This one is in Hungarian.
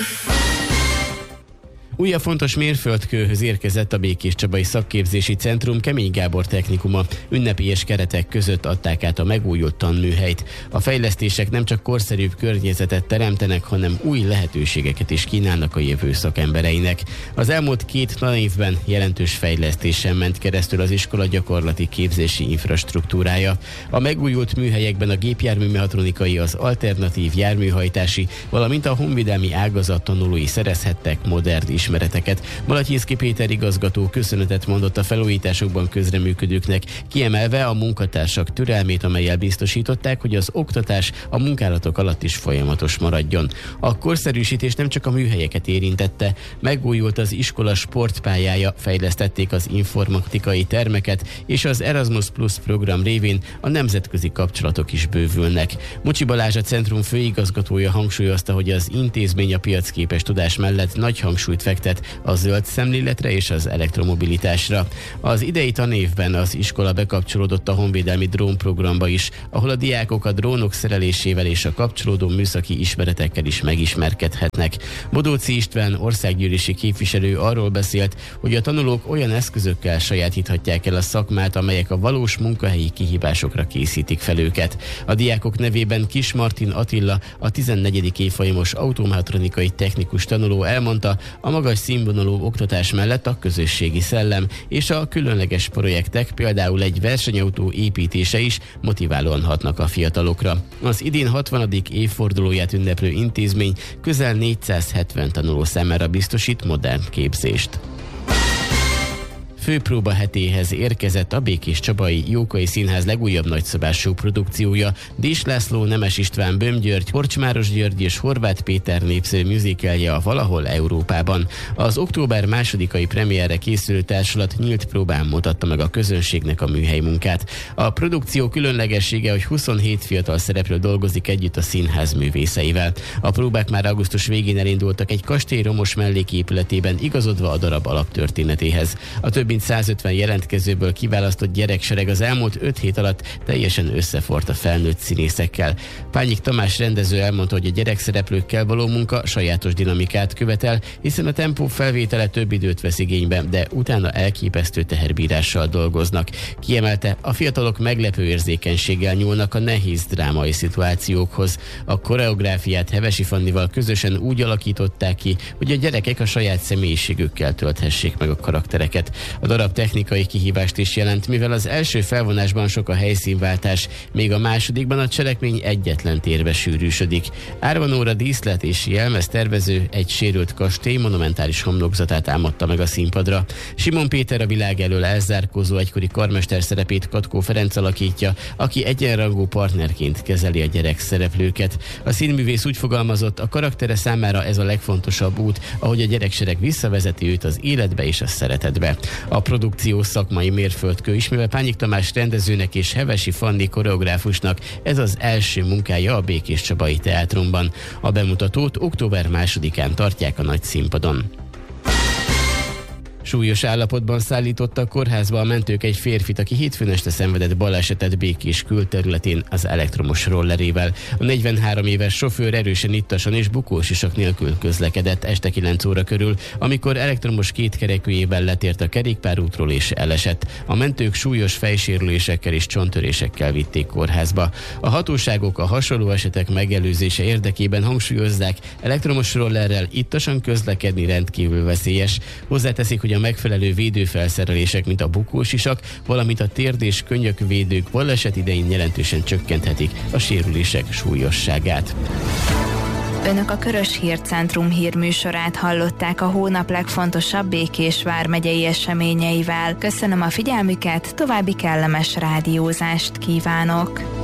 Újabb fontos mérföldkőhöz érkezett a Békéscsabai Szakképzési Centrum Kemény Gábor Technikuma. Ünnepélyes keretek között adták át a megújult tanműhelyt. A fejlesztések nem csak korszerűbb környezetet teremtenek, hanem új lehetőségeket is kínálnak a jövő szakembereinek. Az elmúlt 2 tanévben jelentős fejlesztésen ment keresztül az iskola gyakorlati képzési infrastruktúrája. A megújult műhelyekben a gépjárműmechatronikai, az alternatív járműhajtási, valamint a honvédelmi ágazat tanulói szerezhettek modern ismereteket. Malatyinszky Péter igazgató köszönetet mondott a felújításokban közreműködőknek, kiemelve a munkatársak türelmét, amellyel biztosították, hogy az oktatás a munkálatok alatt is folyamatos maradjon. A korszerűsítés nem csak a műhelyeket érintette, megújult az iskola sportpályája, fejlesztették az informatikai termeket, és az Erasmus Plus program révén a nemzetközi kapcsolatok is bővülnek. Mucsi Balázs, a centrum főigazgatója hangsúlyozta, hogy az intézmény a piacképes tudás mellett nagy hangsúlyt fektet a zöld szemléletre és az elektromobilitásra. Az idei tanévben az iskola bekapcsolódott a honvédelmi drónprogramba is, ahol a diákok a drónok szerelésével és a kapcsolódó műszaki ismeretekkel is megismerkedhetnek. Bodóczy István országgyűlési képviselő arról beszélt, hogy a tanulók olyan eszközökkel sajátíthatják el a szakmát, amelyek a valós munkahelyi kihívásokra készítik fel őket. A diákok nevében Kis Martin Attila, a 14. évfolyamos automechatronikai technikus tanuló elmondta, a magas színvonalú oktatás mellett a közösségi szellem és a különleges projektek, például egy versenyautó építése is motiválóan hatnak a fiatalokra. Az idén 60. évfordulóját ünneplő intézmény közel 470 tanuló számára biztosít modern képzést. Főpróba hetéhez érkezett a Békéscsabai Jókai Színház legújabb nagyszabású produkciója. Dés László, Nemes István, Böhm György, Horcsmáros György és Horváth Péter népszerű musicalje a Valahol Európában. Az október 2-ai premierre készülő társulat nyílt próbán mutatta meg a közönségnek a műhelymunkát. A produkció különlegessége, hogy 27 fiatal szereplő dolgozik együtt a színház művészeivel. A próbák már augusztus végén elindultak egy kastély romos melléképületében, igazodva a darab alaptörténetéhez. A több mint 150 jelentkezőből kiválasztott gyereksereg az elmúlt 5 hét alatt teljesen összefort a felnőtt színészekkel. Pányik Tamás rendező elmondta, hogy a gyerekszereplőkkel való munka sajátos dinamikát követel, hiszen a tempó felvétele több időt vesz igénybe, de utána elképesztő teherbírással dolgoznak. Kiemelte, a fiatalok meglepő érzékenységgel nyúlnak a nehéz drámai szituációkhoz. A koreográfiát Hevesi Fannival közösen úgy alakították ki, hogy a gyerekek a saját személyiségükkel tölthessék meg a karaktereket. A darab technikai kihívást is jelent, mivel az első felvonásban sok a helyszínváltás, még a másodikban a cselekmény egyetlen térbe sűrűsödik. Árva Nóra díszlet és jelmez tervező egy sérült kastély monumentális homlokzatát álmodta meg a színpadra. Simon Péter a világ elől elzárkózó egykori karmester szerepét Katkó Ferenc alakítja, aki egyenrangú partnerként kezeli a gyerek szereplőket. A színművész úgy fogalmazott, a karaktere számára ez a legfontosabb út, ahogy a gyereksereg visszavezeti őt az életbe és a szeretetbe. A produkció szakmai mérföldkő is, mivel Pányik Tamás rendezőnek és Hevesi Fanni koreográfusnak ez az első munkája a Békéscsabai Teátrumban. A bemutatót október 2-án tartják a nagy színpadon. Súlyos állapotban szállította a kórházba a mentők egy férfit, aki hétfőn este szenvedett balesetet Békés külterületén az elektromos rollerével. A 43 éves sofőr erősen ittasan és bukósisak nélkül közlekedett este 9 óra körül, amikor elektromos kétkerekűjével letért a kerékpárútról és elesett. A mentők súlyos fejsérülésekkel és csonttörésekkel vitték kórházba. A hatóságok a hasonló esetek megelőzése érdekében hangsúlyozzák, elektromos rollerrel ittasan közlekedni rendkívül veszélyes. Hozzáteszik, hogy a megfelelő védőfelszerelések, mint a bukósisak, valamint a térd- és könyökvédők baleset idején jelentősen csökkenthetik a sérülések súlyosságát. Önök a Körös Hírcentrum hírműsorát hallották a hónap legfontosabb Békés vármegyei eseményeivel. Köszönöm a figyelmüket, további kellemes rádiózást kívánok!